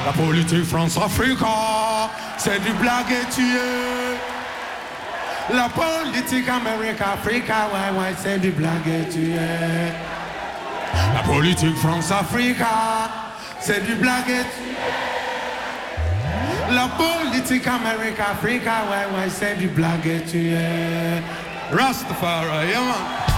La politique France-Africa, c'est du blague et tuer. La politique Amérique-Africa, ouais, c'est du blague et tuer. La politique France-Africa, c'est du blague et tuer. La politique Amérique-Africa, ouais, c'est du blague et tuer. Rastafari, yeah man.